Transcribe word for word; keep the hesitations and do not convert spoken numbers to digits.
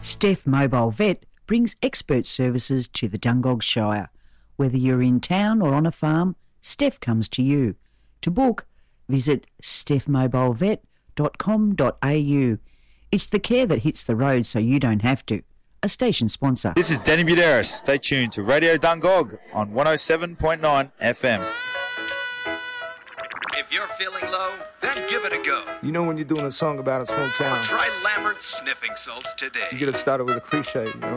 Steph Mobile Vet brings expert services to the Dungog Shire. Whether you're in town or on a farm, Steph comes to you. To book, visit steph mobile vet dot com dot a u. It's the care that hits the road so you don't have to. A station sponsor. This is Danny Buderis. Stay tuned to Radio Dungog on one oh seven point nine F M. If you're feeling low, then give it a go. You know when you're doing a song about a small town, Try Lambert's Sniffing Salts today. you gotta start it with a cliche, you know?